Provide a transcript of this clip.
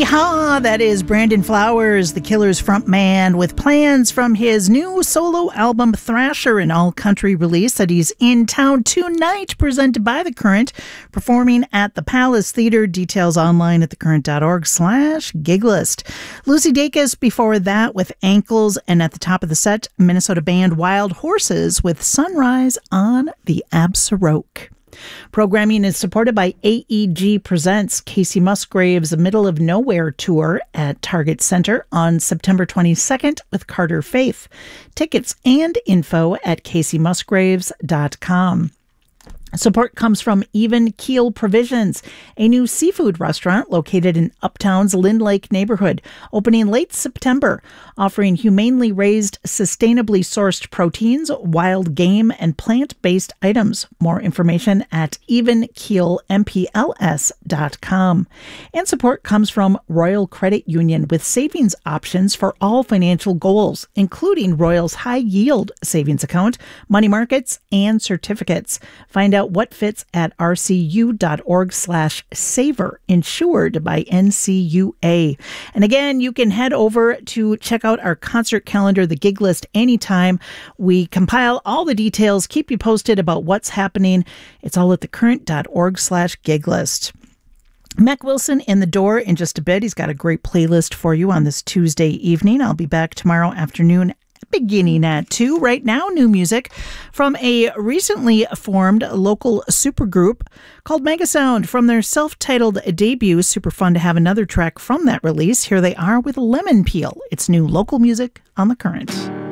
Yeehaw! That is Brandon Flowers, the Killers frontman, with plans from his new solo album Thrasher, an all-country release that he's in town tonight, presented by The Current, performing at the Palace Theatre. Details online at thecurrent.org/giglist. Lucy Dacus before that with Ankles, and at the top of the set, Minnesota band Wild Horses with Sunrise on the Absaroke. Programming is supported by AEG Presents Casey Musgraves' Middle of Nowhere tour at Target Center on September 22nd with Carter Faith. Tickets and info at caseymusgraves.com. Support comes from Even Keel Provisions, a new seafood restaurant located in Uptown's Lynn Lake neighborhood, opening late September, offering humanely raised, sustainably sourced proteins, wild game, and plant-based items. More information at evenkeelmpls.com. And support comes from Royal Credit Union with savings options for all financial goals, including Royal's high yield savings account, money markets, and certificates. Find out what fits at rcu.org/saver, insured by NCUA. And again, you can head over to check out our concert calendar, the Gig List, anytime. We compile all the details, keep you posted about what's happening. It's all at thecurrent.org/giglist. Mac Wilson in the door in just a bit. He's got a great playlist for you on this Tuesday evening. I'll be back tomorrow afternoon beginning at 2. Right now, new music from a recently formed local supergroup called Megasound from their self-titled debut. Super fun to have another track from that release. Here they are with Lemon Peel. It's new local music on The Current.